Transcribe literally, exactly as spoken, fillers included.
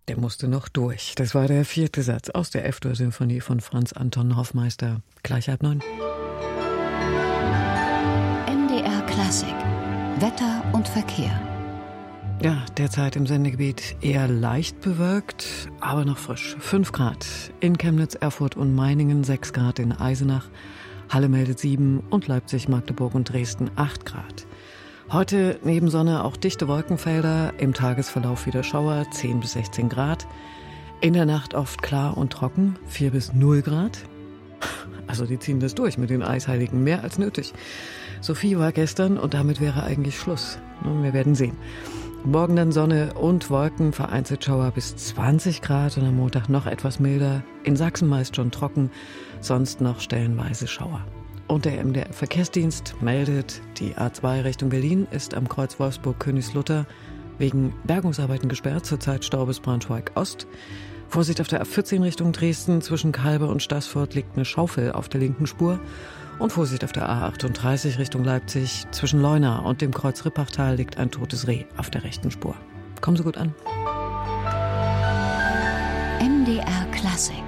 Der musste noch durch. Das war der vierte Satz aus der F-Dur-Symphonie von Franz Anton Hoffmeister. Gleich halb neun. M D R Klassik. Wetter und Verkehr. Ja, derzeit im Sendegebiet eher leicht bewölkt, aber noch frisch. fünf Grad in Chemnitz, Erfurt und Meiningen, sechs Grad in Eisenach, Halle meldet sieben und Leipzig, Magdeburg und Dresden acht Grad. Heute neben Sonne auch dichte Wolkenfelder, im Tagesverlauf wieder Schauer, zehn bis sechzehn Grad. In der Nacht oft klar und trocken, vier bis null Grad. Also die ziehen das durch mit den Eisheiligen, mehr als nötig. Sophie war gestern und damit wäre eigentlich Schluss. Wir werden sehen. Morgen dann Sonne und Wolken, vereinzelt Schauer bis zwanzig Grad und am Montag noch etwas milder. In Sachsen meist schon trocken, sonst noch stellenweise Schauer. Und der M D R-Verkehrsdienst meldet, die A zwei Richtung Berlin ist am Kreuz Wolfsburg-Königslutter wegen Bergungsarbeiten gesperrt, zurzeit Stau bis Braunschweig-Ost. Vorsicht auf der A vierzehn Richtung Dresden, zwischen Kalbe und Staßfurt liegt eine Schaufel auf der linken Spur. Und Vorsicht auf der A achtunddreißig Richtung Leipzig, zwischen Leuna und dem Kreuz Rippachtal liegt ein totes Reh auf der rechten Spur. Kommen Sie gut an. M D R Klassik.